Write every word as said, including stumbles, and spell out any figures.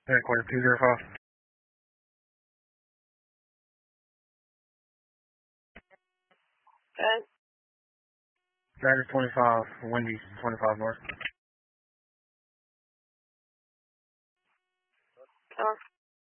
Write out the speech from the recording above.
Headquarters two zero five. Okay. Dagger twenty-five, Wendy's twenty-five North. Oh.